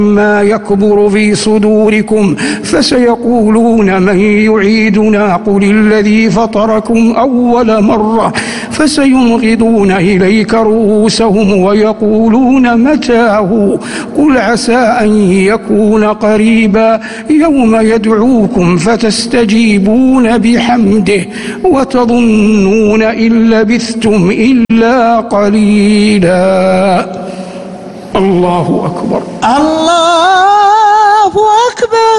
ما يكبر في صدوركم فسيقولون من يعيدنا قل الذي فطركم أول مرة فسينغضون إليك رؤوسهم ويقولون متاه قل عسى أن يكون قريبا يوم يدعوكم فتستجيبون بحمده وتظنون إن لبثتم إلا قليلا الله أكبر الله أكبر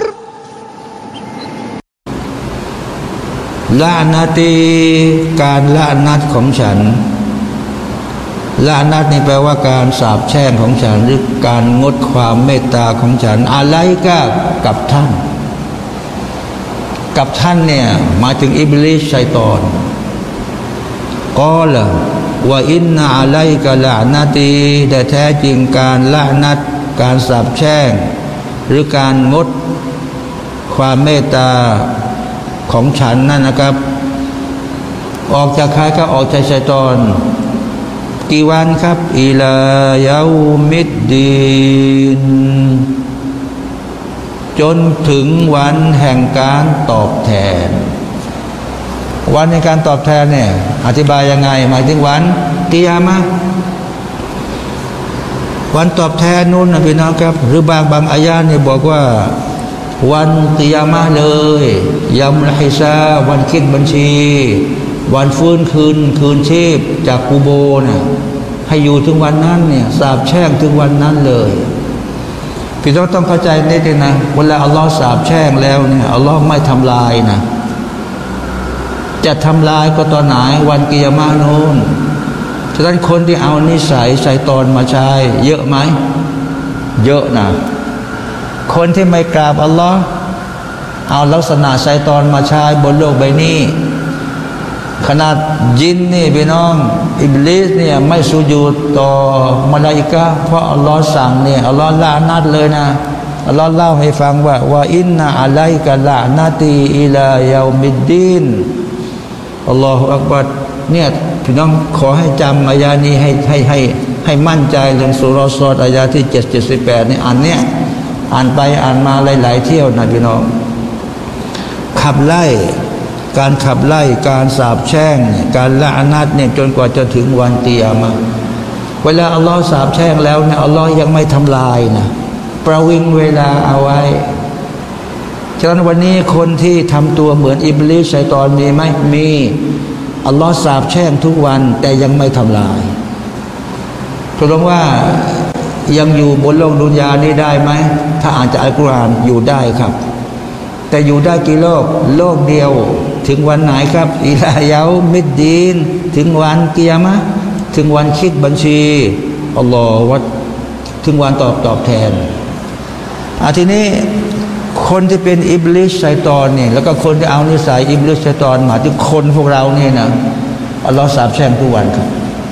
ละนาตีการละนัดของฉันละนัดนี่แปลว่าการสาปแช่งของฉันหรือการงดความเมตตาของฉันอะไรก็กับท่านเนี่ยหมายถึงอิบลิสชัยฏอนกอละว่าอินนาอะลัยกะละนาตีแต่แท้จริงการละนัดการสาปแช่งหรือการงดความเมตตาของฉันนั่นนะครับออกจากใครก็ออกจากชัยฏอนกี่วันครับอิลายาอุมิดดีนจนถึงวันแห่งการตอบแทนวันในการตอบแทนเนี่ยอธิบายยังไงหมายถึงวันกิยามะห์วันตอบแทนนู้นนะพี่น้องครับหรือบางอายะห์เนี่ยบอกว่าวันกิยามะห์เลยยัมละฮิซาวันคิดบัญชีวันฟื้นคืนชีพจากกูโบนะให้อยู่ถึงวันนั้นเนี่ยสาปแช่งถึงวันนั้นเลยพี่น้องต้องเข้าใจนิดนึงนะเวลาอัลลอฮ์สาปแช่งแล้วเนี่ยอัลลอฮ์ไม่ทำลายนะจะทำลายก็ตอนไหนวันกิยามะห์นู้นฉะนั้นคนที่เอานิสัยชัยฏอนมาใช้เยอะไหมเยอะนะคนที่ไม่กราบอัลลอฮ์เอาลักษณะชัยฏอนมาใช้บนโลกใบนี้ขนาดยินนี่พี่น้องอิบลิสเนี่ยไม่สุญูดต่อมลาอิกะห์เพราะอัลลอฮ์สั่งเนี่ยอัลลอฮ์ละนัดเลยนะอัลลอฮ์เล่าให้ฟังว่าอินนาอะลัยกะละนาตีอิลายามิดดีนอัลลอฮฺอักบัรเนี่ยพี่น้องขอให้จำอายานี้ให้มั่นใจเรื่องสุรศอดอายาที่778นี่อ่านไปอ่านมาหลายๆเที่ยวนะพี่น้องการขับไล่การสาปแช่งการละอนัดเนี่ยจนกว่าจะถึงวันกิยามะห์เวลาอัลลอฮฺสาปแช่งแล้วเนี่ยอัลลอฮฺยังไม่ทำลายนะประวิงเวลาเอาไว้ฉะนั้นวันนี้คนที่ทำตัวเหมือนอิบลิสชัยฏอนมีไหมมีอัลลอฮ์สาปแช่งทุกวันแต่ยังไม่ทำลายถูกต้องว่ายังอยู่บนโลกดุนยานี้ได้ไหมถ้าอ่านจากอัลกุรอานอยู่ได้ครับแต่อยู่ได้กี่โลกเดียวถึงวันไหนครับอิลายาอุมิดดีนถึงวันกิยามะห์ถึงวันคิดบัญชีอัลลอฮ์วัดถึงวันตอบแทนทีนี้คนที่เป็นอิบลิสชัยฏอนเนี่ยแล้วก็คนที่เอานิสัยอิบลิสชัยฏอนมาที่คนพวกเราเนี่ยนะอัลลอฮ์สาปแช่งทุกวันครับ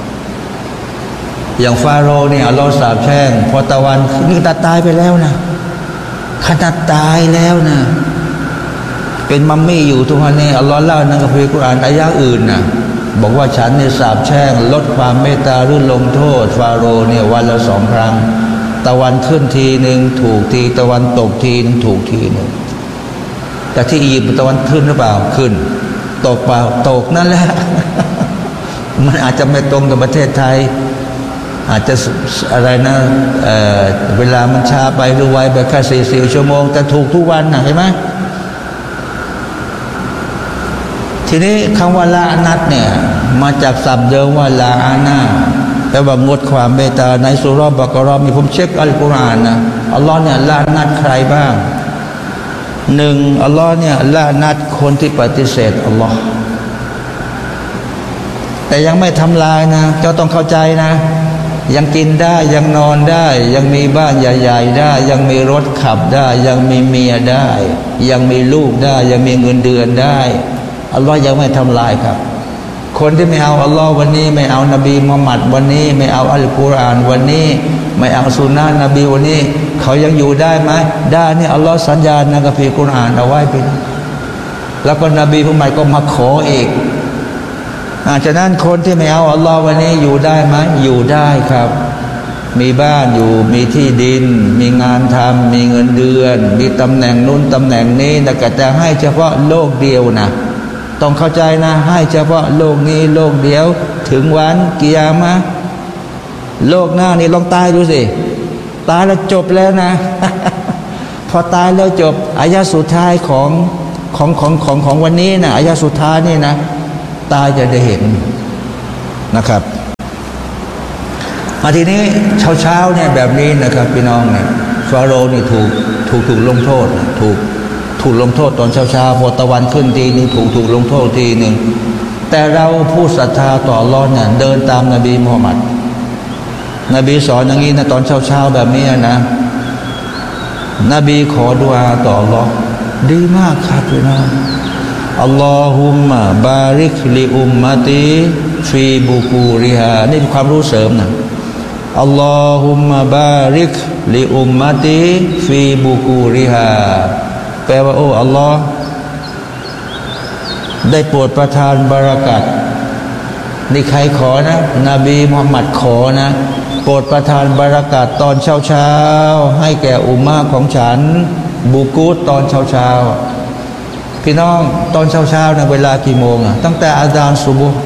อย่างฟาโรห์เนี่ยอัลลอฮ์สาปแช่งพอตะวันนี่ตายไปแล้วนะขนาดตายแล้วนะเป็นมัมมี่อยู่ทุกวันนี้อัลลอฮ์เล่าในคัมภีร์กุรอานอายะห์อื่นนะบอกว่าฉันเนี่ยสาปแช่งลดความเมตตาหรือลงโทษฟาโรห์เนี่ยวันละ2 ครั้งตะวันขึ้นทีหนึ่งถูกทีตะวันตกทีหนึ่งถูกทีหนึ่งแต่ที่อียิปต์ตะวันขึ้นหรือเปล่าขึ้นตกเปล่าตกนั่นแหละมันอาจจะไม่ตรงกับประเทศไทยอาจจะอะไรนะเวลามันช้าไปหรือไวไปแค่4 ชั่วโมงแต่ถูกทุกวันนะเห็นไหมทีนี้คำว่าละนัดเนี่ยมาจากศัพท์เดิมว่าละอานาแปลว่างดความเมตตาในสุราะห์บะเกาะเราะห์มีผมเช็คอัลกุรอานนะอัลลอฮ์เนี่ยละนัดใครบ้าง1อัลลอฮ์เนี่ยละนัดคนที่ปฏิเสธอัลลอฮ์แต่ยังไม่ทำลายนะเจ้าต้องเข้าใจนะยังกินได้ยังนอนได้ยังมีบ้านใหญ่ๆได้ยังมีรถขับได้ยังมีเมียได้ยังมีลูกได้ยังมีเงินเดือนได้อัลลอฮ์ยังไม่ทำลายครับคนที่ไม่เอาอัลลอฮ์วันนี้ไม่เอานบีมุฮัมมัดวันนี้ไม่เอาอัลกุรอานวันนี้ไม่เอาสุนนะนบีวันนี้เขายังอยู่ได้ไหมได้นี่อัลลอฮ์สัญญาในคัมภีร์กุรอานเอาไว้เป็นแล้วก็นบีผู้ใหม่ก็มาขออีกฉะนั้นคนที่ไม่เอาอัลลอฮ์วันนี้อยู่ได้ไหมอยู่ได้ครับมีบ้านอยู่มีที่ดินมีงานทำมีเงินเดือนมีตำแหน่งนู้นตำแหน่งนี้แต่ก็จะให้เฉพาะโลกเดียวนะต้องเข้าใจนะให้เฉพาะโลกนี้โลกเดียวถึงวันกิยามะห์โลกหน้านี่ลองตายดูสิตายแล้วจบแล้วนะ พอตายแล้วจบอายะสุดท้ายของวันนี้นะอายะสุดท้ายนี่นะตายจะได้เห็นนะครับมาทีนี้เช้าเนี่ยแบบนี้นะครับพี่น้องเนี่ยฟาโรห์นี่ถูกลงโทษถูกลงโทษตอนเช้าพอตะวันขึ้นทีนึงถูกลงโทษทีหนึ่งแต่เราผู้ศรัทธาต่ออัลเลาะห์เนี่ยเดินตามนบีมุฮัมมัดนบีสอนอย่างนี้นะตอนเช้าแบบนี้นะนบีขอดุอาต่ออัลเลาะห์ดีมากครับพี่น้องอัลลอฮุมมะบาริกลิอุมมะตีฟีบุกูริฮานี่เป็นความรู้เสริมนะอัลลอฮุมมะบาริกลิอุมมะตีฟีบุกูริฮาแปลว่าโอ้อัลลอฮ์ได้โปรดประทานบารักัตนี่ใครขอนะนบีมุฮัมมัดขอนะโปรดประทานบารักัตตอนเช้าให้แก่อุมมะของฉันบุกูตตอนเช้าพี่น้องตอนเช้านะเวลากี่โมงอ่ะตั้งแต่อาซานซุบฮ์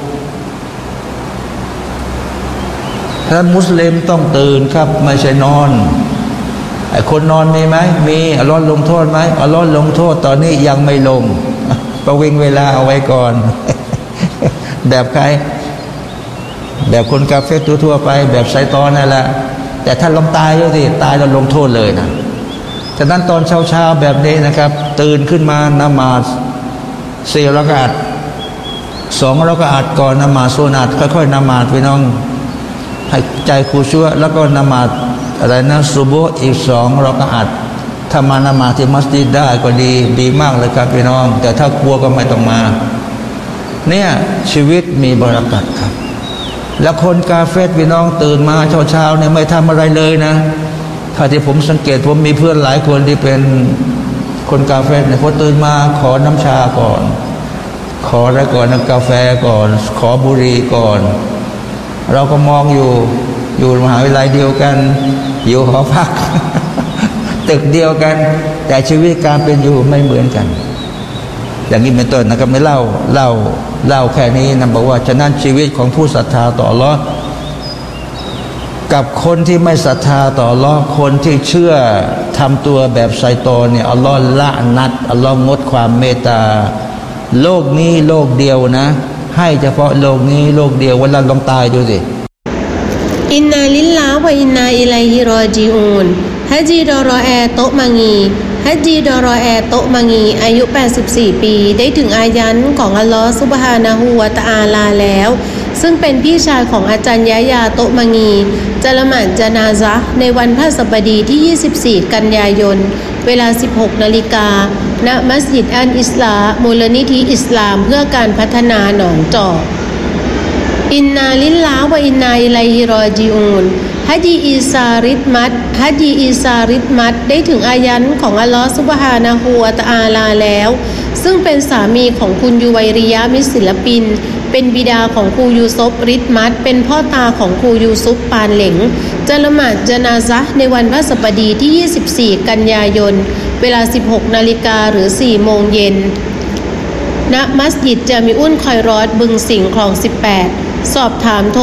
ท่านมุสลิมต้องตื่นครับไม่ใช่นอนไอ้คนนอนมีไหมมีอัลเลาะห์ลงโทษไหมอัลเลาะห์ลงโทษตอนนี้ยังไม่ลงประวิงเวลาเอาไว้ก่อน แบบใครแบบคนกาเฟรทั่วไปแบบไซตอนนั่นแหละแต่ถ้าลงตายแล้วสิตายแล้วลงโทษเลยนะฉะนั้นตอนเช้าแบบนี้นะครับตื่นขึ้นมาละหมาด4 เราะกาอะห์2 เราะกาอะห์ก่อนละหมาดซุนัตค่อยๆละหมาดพี่น้องให้ใจคุชัวแล้วก็ละหมาดอะไรนะซุบฮ์อีก2 เราะกาอะห์ถ้ามาละหมาดที่มัสยิดได้ก็ดีมากเลยครับพี่น้องแต่ถ้ากลัวก็ไม่ต้องมาเนี่ยชีวิตมีบารักัตครับแล้วคนกาเฟรพี่น้องตื่นมาเช้าเนี่ยไม่ทำอะไรเลยนะถ้าที่ผมสังเกตผมมีเพื่อนหลายคนที่เป็นคนกาเฟรเนี่ยพอตื่นมาขอน้ำชาก่อนขออะไรก่อนกาแฟก่อนขอบุหรี่ก่อนเราก็มองอยู่มหาวิทยาลัยเดียวกันอยู่หอพัก ตึกเดียวกันแต่ชีวิตการเป็นอยู่ไม่เหมือนกันอย่างนี้เป็นต้นนะครับไม่เล่าแค่นี้นะบอกว่าฉะนั้นชีวิตของผู้ศรัทธาต่ออัลเลาะห์กับคนที่ไม่ศรัทธาต่ออัลเลาะห์คนที่เชื่อทำตัวแบบไซตอนเนี่ยอัลเลาะห์ละนัดอัลเลาะห์งดความเมตตาโลกนี้โลกเดียวนะให้เฉพาะโลกนี้โลกเดียวเวลาลองตายดูสิอินนาลิลลาฮ์วะอินนาอิลัยฮิรอญิอูนฮัจญีดอรอแอโตะมังีฮัจญีดอรอแอโตะมังีอายุ84 ปีได้ถึงอายันของอัลลอฮ์ซุบฮานะฮูวะตะอาลาแล้วซึ่งเป็นพี่ชายของอาจารย์ยะยาโตะมังีจะละหมาดญะนาซะห์ในวันพฤหัสบดีที่24 กันยายนเวลา 16 นาฬิกาณมัสยิดอัลอิสลามูลนิธิอิสลามเพื่อการพัฒนาหนองจอกอินนาลิลลาฮ์วะอินนาอิลัยฮิรอญิอูนฮัจญีอีซาริดมัดได้ถึงอายันของอัลลอฮฺซุบฮานะฮูวะตะอาลาแล้วซึ่งเป็นสามีของคุณยูไวริยะมิตรศิลปินเป็นบิดาของครูยูซุฟริดมัดเป็นพ่อตาของครูยูซุฟปานเหลงจะละหมาดญะนาซะห์ในวันพฤหัสบดีที่24 กันยายนเวลา 16 นาฬิกาหรือ 4 โมงเย็นณมัสยิดจามิอุลคอยรอดบึงสิงห์คลอง 18สอบถามโทร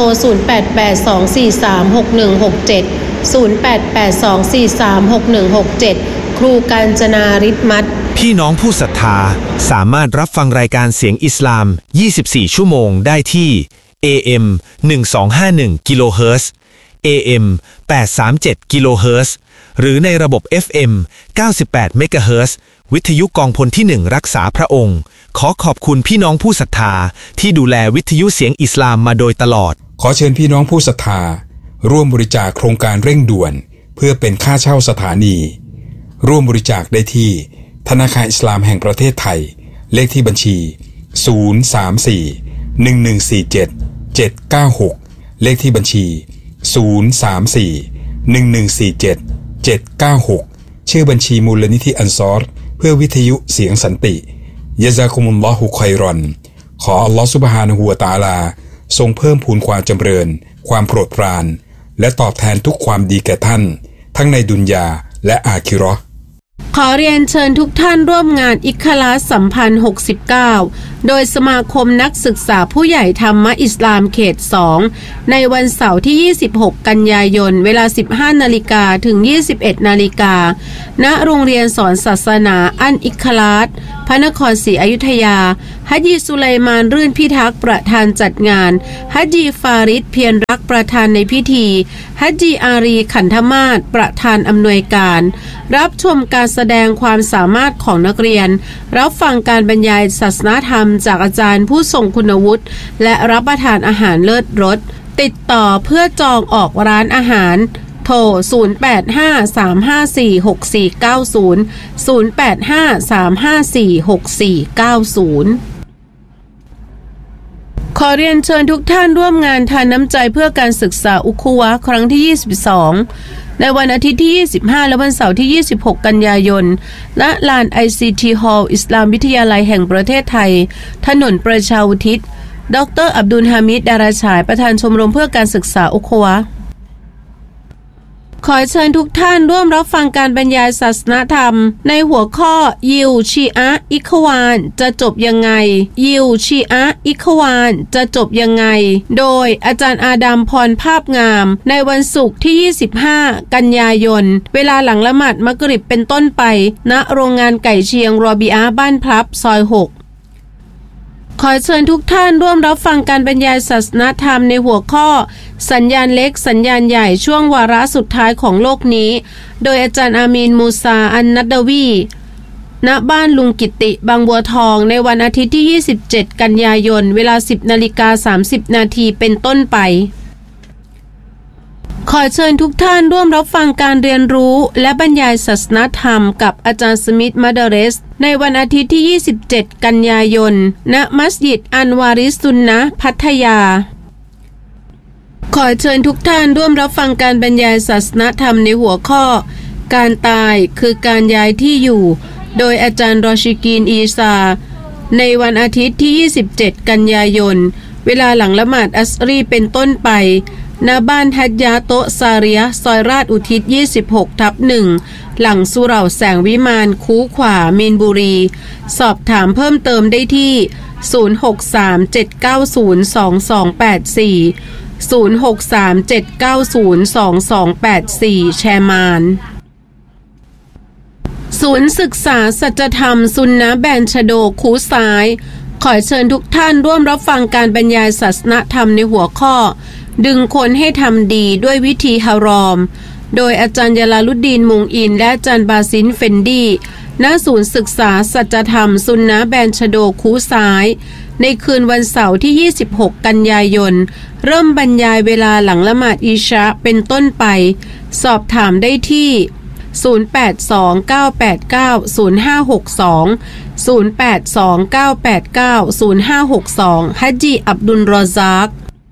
0882436167 ครูกาญจนาริดมัดพี่น้องผู้ศรัทธาสามารถรับฟังรายการเสียงอิสลาม24 ชั่วโมงได้ที่ AM 1251 กิโลเฮิรตซ์ AM 837 กิโลเฮิรตซ์หรือในระบบ FM 98 เมกะเฮิรตซ์วิทยุกองพลที่1รักษาพระองค์ขอขอบคุณพี่น้องผู้ศรัทธาที่ดูแลวิทยุเสียงอิสลามมาโดยตลอดขอเชิญพี่น้องผู้ศรัทธาร่วมบริจาคโครงการเร่งด่วนเพื่อเป็นค่าเช่าสถานีร่วมบริจาคได้ที่ธนาคารอิสลามแห่งประเทศไทยเลขที่บัญชี034-1147-796เลขที่บัญชี034-1147-796ชื่อบัญชีมูลนิธิอันซอรเพื่อวิทยุเสียงสันติยะซากุมุลลอฮุค็อยรอนขออัลลอฮฺซุบฮานะฮูวะตะอาลาทรงเพิ่มพูนความจำเริญความโปรดปรานและตอบแทนทุกความดีแก่ท่านทั้งในดุนยาและอาคิเราะห์ขอเรียนเชิญทุกท่านร่วมงานอิคลาสสัมพันธ์69โดยสมาคมนักศึกษาผู้ใหญ่ธรรมะอิสลามเขต2ในวันเสาร์ที่26กันยายนเวลา 15 นาฬิกาถึง 21 นาฬิกาณโรงเรียนสอนศาสนาอันอิคลาสพระนครศรีอยุธยาฮัจญีสุไลมานรื่นพิทักษ์ประธานจัดงานฮัจญีฟาริดเพียรรักประธานในพิธีฮัจญีอารีขันธมาศประธานอำนวยการรับชมการแสดงความสามารถของนักเรียนรับฟังการบรรยายศาสนธรรมจากอาจารย์ผู้ทรงคุณวุฒิและรับประทานอาหารเลิศรสติดต่อเพื่อจองออกร้านอาหารโทร 0853546490 0853546490 ขอเรียนเชิญทุกท่านร่วมงานทานน้ำใจเพื่อการศึกษาอุคุวะครั้งที่ 22ในวันอาทิตย์ที่ 25และวันเสาร์ที่ 26 กันยายนณลาน ICT Hall อิสลามวิทยาลัยแห่งประเทศไทยถนนประชาอุทิศดร.อับดุลฮามิด ดาราฉายประธานชมรมเพื่อการศึกษาอุคุวะขอเชิญทุกท่านร่วมรับฟังการบรรยายศาสนธรรมในหัวข้อยิวชีอะอิควานจะจบยังไงยิวชีอะอิควานจะจบยังไงโดยอาจารย์อาดัมพรภาพงามในวันศุกร์ที่ 25 กันยายนเวลาหลังละหมาดมักริบเป็นต้นไปณโรงงานไก่เชียงรอบิอาบ้านพลับซอย 6ขอเชิญทุกท่านร่วมรับฟังการบรรยายศาสนธรรมในหัวข้อสัญญาณเล็กสัญญาณใหญ่ช่วงวาระสุดท้ายของโลกนี้โดยอาจารย์อามีนมูซาอันนัดดาวีณบ้านลุงกิติบางบัวทองในวันอาทิตย์ที่ 27 กันยายนเวลา 10:30 นาทีเป็นต้นไปขอเชิญทุกท่านร่วมรับฟังการเรียนรู้และบรรยายศาสนธรรมกับอาจารย์สมิธมัดเรสในวันอาทิตย์ที่ 27 กันยายนณมัสยิดอันวาริสุนนะพัทยาขอเชิญทุกท่านร่วมรับฟังการบรรยายศาสนธรรมในหัวข้อการตายคือการย้ายที่อยู่โดยอาจารย์รอชิกีนอีซาในวันอาทิตย์ที่ 27 กันยายนเวลาหลังละหมาดอัสรีเป็นต้นไปณบ้านฮัจญาโตซาเรียซอยราชอุทิศ 26/1 หลังสุเหร่าแสงวิมานคูขวามีนบุรีสอบถามเพิ่มเติมได้ที่ 0637902284 0637902284 แชร์มานศูนย์ศึกษาสัจธรรมซุนนะแบนชโดคูซ้ายขอเชิญทุกท่านร่วมรับฟังการบรรยายศาสนธรรมในหัวข้อดึงคนให้ทำดีด้วยวิธีฮารอมโดยอาจารย์ยาลาลุดดีนมุงอินและอาจารย์บาซินเฟนดีณศูนย์ศึกษาสัจธรรมซุนนะแบนชโดคูซ้ายในคืนวันเสาร์ที่ 26 กันยายนเริ่มบรรยายเวลาหลังละหมาดอิชาเป็นต้นไปสอบถามได้ที่ 0829890562 0829890562 ฮัจญีอับดุลรอซาก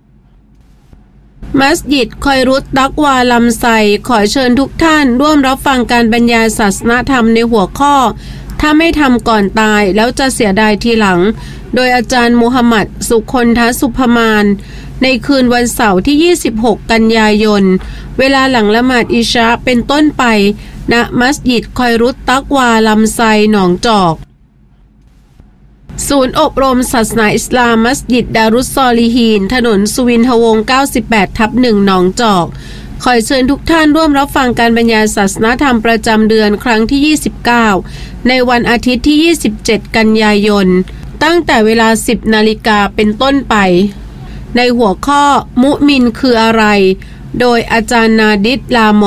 มัสยิดคอยรุตตักวาลำไซขอเชิญทุกท่านร่วมรับฟังการบรรยายศาสนธรรมในหัวข้อถ้าไม่ทำก่อนตายแล้วจะเสียดายทีหลังโดยอาจารย์มูฮัมหมัดสุคนทสุภมานในคืนวันเสาร์ที่ 26 กันยายนเวลาหลังละหมาดอิชาเป็นต้นไปณมัสยิดคอยรุตตักวาลำไซหนองจอกศูนย์อบรมศาสนาอิสลามมัสยิดดารุสซอลิฮีนถนนสุวินทวงศ์ 98/1 หนองจอกขอเชิญทุกท่านร่วมรับฟังการบรรยายศาสนธรรมประจำเดือนครั้งที่ 29ในวันอาทิตย์ที่ 27 กันยายนตั้งแต่เวลา 10 นาฬิกาเป็นต้นไปในหัวข้อมุมินคืออะไรโดยอาจารย์นาดิษลาม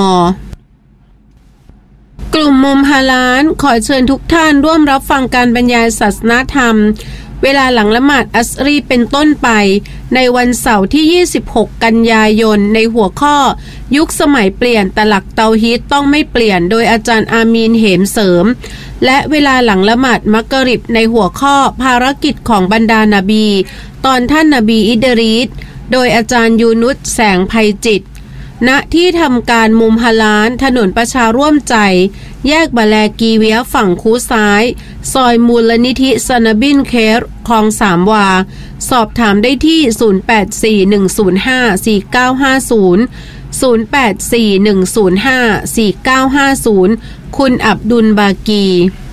อกลุ่มมุมฮาลาลขอเชิญทุกท่านร่วมรับฟังการบรรยายศาสนธรรมเวลาหลังละหมาดอัสรีเป็นต้นไปในวันเสาร์ที่ 26 กันยายนในหัวข้อยุคสมัยเปลี่ยนแต่หลักเตาฮีดต้องไม่เปลี่ยนโดยอาจารย์อามีนเหมเสริมและเวลาหลังละหมาดมักริบในหัวข้อภารกิจของบรรดานบีตอนท่านนบีอิดรีสโดยอาจารย์ยูนุสแสงไพจิตณที่ทำการมุมฮาลาลถนนประชาร่วมใจแยกบะแลกีเวียฝั่งคูซ้ายซอยมูลนิธิซานาบินเครคลอง3วาสอบถามได้ที่ 0841054950 0841054950 คุณอับดุลบากี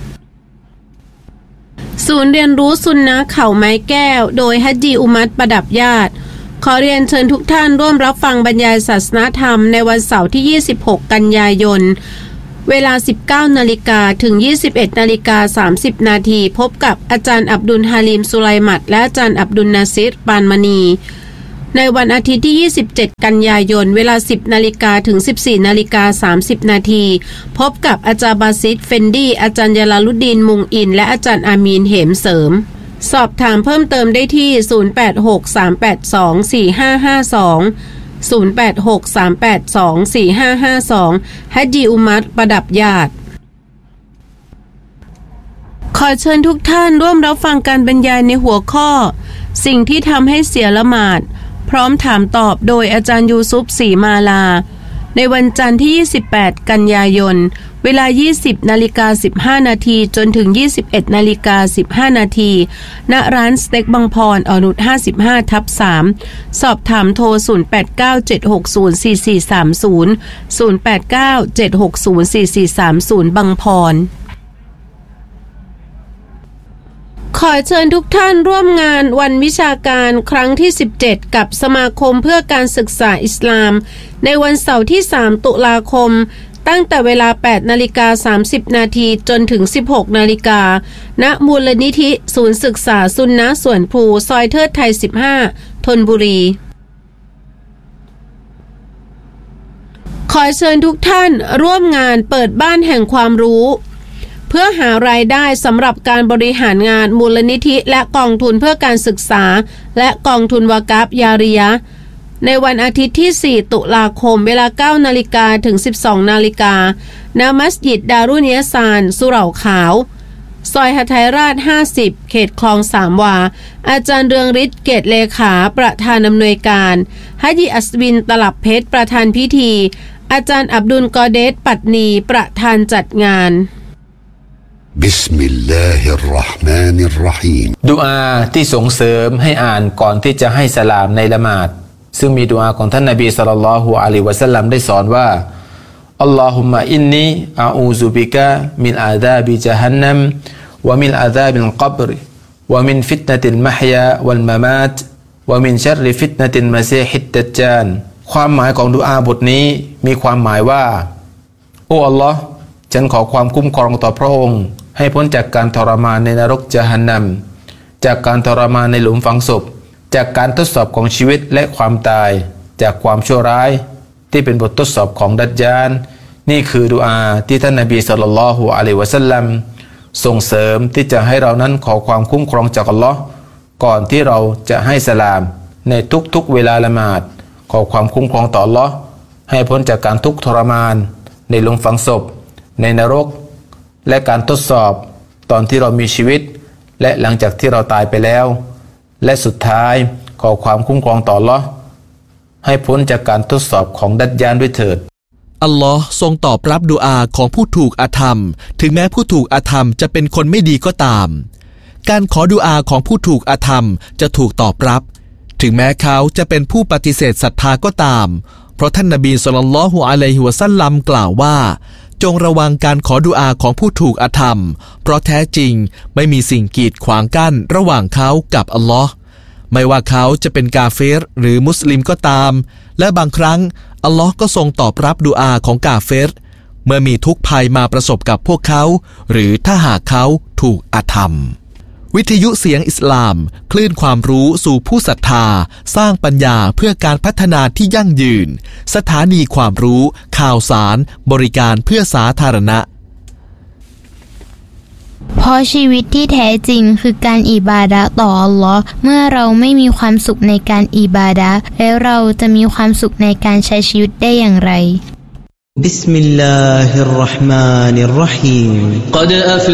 ศูนย์เรียนรู้ซุนนะห์เขาไม้แก้วโดยฮัจญีอุมัตประดับญาติขอเรียนเชิญทุกท่านร่วมรับฟังบรรยายศาสนธรรมในวันเสาร์ที่26กันยายนเวลา 19 นาฬิกาถึง 21 นาฬิกา 30 นาทีพบกับอาจารย์อับดุลฮาลิมสุไลมัดและอาจารย์อับดุลนาซิรปานมณีในวันอาทิตย์ที่27กันยายนเวลา 10 นาฬิกาถึง 14 นาฬิกา 30 นาทีพบกับอาจารย์บาซิดเฟนดีอาจารย์ยาลาลุดดีนมุงอินและอาจารย์อามีนเหมเสริมสอบถามเพิ่มเติมได้ที่ 0863824552 0863824552 ฮัจญีอุมัตประดับญาติขอเชิญทุกท่านร่วมรับฟังการบรรยายในหัวข้อสิ่งที่ทำให้เสียละหมาดพร้อมถามตอบโดยอาจารย์ยูซุฟศรีมาลาในวันจันทร์ที่28กันยายนเวลา 20:15 นาทีจนถึง 21:15 นาทีณร้านสเต็กบางพรอนุช 55/3 สอบถามโทร 0897604430 0897604430 บางพรขอเชิญทุกท่านร่วมงานวันวิชาการครั้งที่17กับสมาคมเพื่อการศึกษาอิสลามในวันเสาร์ที่3ตุลาคมตั้งแต่เวลา 8:30 นาทีจนถึง 16 นาฬิกาณมูลนิธิศูนย์ศึกษาซุนนะห์สวนพลูซอยเทิดไทย15ธนบุรีขอเชิญทุกท่านร่วมงานเปิดบ้านแห่งความรู้เพื่อหารายได้สำหรับการบริหารงานมูลนิธิและกองทุนเพื่อการศึกษาและกองทุนวากาฟยาริยะห์ในวันอาทิตย์ที่4ตุลาคมเวลา 9 นาฬิกาถึง 12 นาฬิกาณมัสยิดดารุเนียซานสุเหร่าขาวซอยหทัยราช50เขตคลองสามวาอาจารย์เรืองฤทธิ์เกตเลขาประธานอำนวยการฮัจญีอัสวินตลับเพชรประธานพิธีอาจารย์อับดุลกอเดสปัตนีประธานจัดงานบิสมิลลาฮิรเราะห์มานิรเราะฮีมดุอาที่ส่งเสริมให้อ่านก่อนที่จะให้สลามในละหมาดซึ่งมีดุอาของท่านนบีศ็อลลัลลอฮุอะลัยฮิวะซัลลัมได้สอนว่าอัลลอฮุมมะอินนีอะอูซุบิกะมินอาซาบิญะฮันนัมวะมินอาซาบิลกับรวะมินฟิตนะติลมะฮยาวัลมะมาตวะมินชัรริฟิตนะติลมะซีฮิดดัจญาลความหมายของดุอาบทนี้มีความหมายว่าโอ้อัลลอฮ์ฉันขอความคุ้มครองต่อพระองค์ให้พ้นจากการทรมานในนรกญะฮันนัมจากการทรมานในหลุมฝังศพจากการทดสอบของชีวิตและความตายจากความชั่วร้ายที่เป็นบททดสอบของดัจญาลนี่คือดุอาที่ท่านนบีศ็อลลัลลอฮุอะลัยฮิวะซัลลัมส่งเสริมที่จะให้เรานั้นขอความคุ้มครองจากอัลลอฮ์ก่อนที่เราจะให้สลามในทุกๆเวลาละหมาดขอความคุ้มครองต่ออัลลอฮ์ให้พ้นจากการทุกข์ทรมานในหลุมฝังศพในนรกและการทดสอบตอนที่เรามีชีวิตและหลังจากที่เราตายไปแล้วและสุดท้ายขอความคุ้มครองต่ออัลเลาะห์ให้พ้นจากการทดสอบของดัจญาลด้วยเถิดอัลลอฮ์ทรงตอบรับดุอาของผู้ถูกอาธรรมถึงแม้ผู้ถูกอาธรรมจะเป็นคนไม่ดีก็ตามการขอดุอาของผู้ถูกอาธรรมจะถูกตอบรับถึงแม้เขาจะเป็นผู้ปฏิเสธศรัทธาก็ตามเพราะท่านนบีศ็อลลัลลอฮุอะลัยฮิวะซัลลัมกล่าวว่าจงระวังการขอดุอาของผู้ถูกอาธรรมเพราะแท้จริงไม่มีสิ่งกีดขวางกั้นระหว่างเขากับอัลลอฮ์ไม่ว่าเขาจะเป็นกาเฟรหรือมุสลิมก็ตามและบางครั้งอัลลอฮ์ก็ทรงตอบรับดุอาของกาเฟรเมื่อมีทุกข์ภัยมาประสบกับพวกเขาหรือถ้าหากเขาถูกอาธรรมวิทยุเสียงอิสลามคลื่นความรู้สู่ผู้ศรัทธาสร้างปัญญาเพื่อการพัฒนาที่ยั่งยืนสถานีความรู้ข่าวสารบริการเพื่อสาธารณะเพราะชีวิตที่แท้จริงคือการอิบาดะห์ต่ออัลลอฮ์เมื่อเราไม่มีความสุขในการอิบาดะห์แล้วเราจะมีความสุขในการใช้ชีวิตได้อย่างไรบิสมิลลาฮิรเราะห์มานิรเราะฮีม